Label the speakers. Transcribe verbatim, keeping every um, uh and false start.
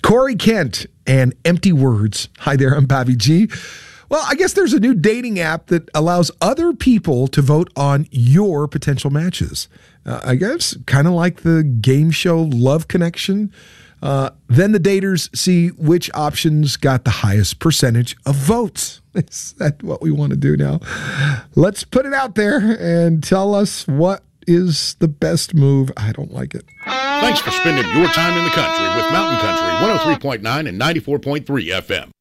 Speaker 1: Corey Kent and Empty Words. Hi there, I'm Bobby G. Well, I guess there's a new dating app that allows other people to vote on your potential matches. Uh, I guess kind of like the game show Love Connection. Uh, then the daters see which options got the highest percentage of votes. Is that what we want to do now? Let's put it out there and tell us what is the best move. I don't like it.
Speaker 2: Thanks for spending your time in the country with Mountain Country one oh three point nine and ninety-four point three F M.